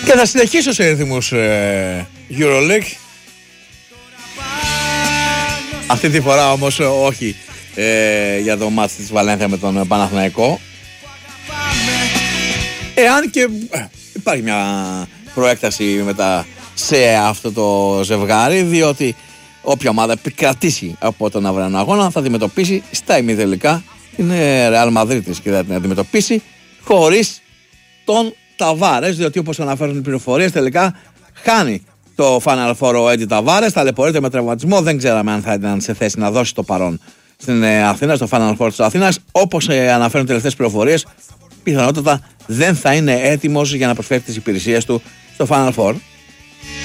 Και θα συνεχίσω σε ρυθμούς EuroLeague. Αυτή τη φορά όμως όχι για το μάτς της Βαλένθια με τον Παναθηναϊκό. Εάν και υπάρχει μια προέκταση μετά σε αυτό το ζευγάρι, διότι όποια ομάδα επικρατήσει από τον αυριανό αγώνα θα αντιμετωπίσει στα ημιτελικά την Real Madrid και θα την αντιμετωπίσει χωρίς τον Ταβάρες, διότι όπως αναφέρουν οι πληροφορίες τελικά χάνει το Final Four ο Έντι Ταβάρες, ταλαιπωρείται με τραυματισμό, δεν ξέραμε αν θα ήταν σε θέση να δώσει το παρόν στην Αθήνα, στο Final Four της Αθήνας. Όπως αναφέρουν τελευταίες πληροφορίες, πιθανότατα δεν θα είναι έτοιμος για να προσφέρει τις υπηρεσίες του στο Final Four.